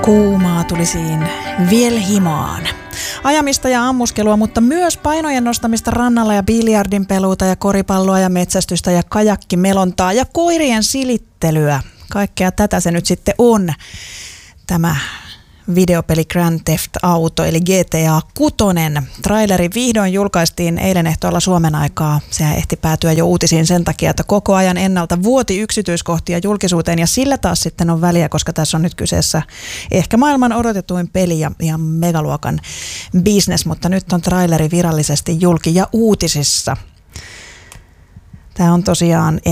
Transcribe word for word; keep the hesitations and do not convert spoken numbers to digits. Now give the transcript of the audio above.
Kuumaa tulisiin vielä himaan. Ajamista ja ammuskelua, mutta myös painojen nostamista rannalla ja biljardin peluuta ja koripalloa ja metsästystä ja kajakkimelontaa ja koirien silittelyä. Kaikkea tätä se nyt sitten on. Tämä videopeli Grand Theft Auto eli G T A kuusi. Traileri vihdoin julkaistiin eilen ehtoolla Suomen aikaa. Sehän ehti päätyä jo uutisiin sen takia, että koko ajan ennalta vuoti yksityiskohtia julkisuuteen ja sillä taas sitten on väliä, koska tässä on nyt kyseessä ehkä maailman odotetuin peli ja ihan megaluokan business, mutta nyt on traileri virallisesti julki ja uutisissa. Tämä on tosiaan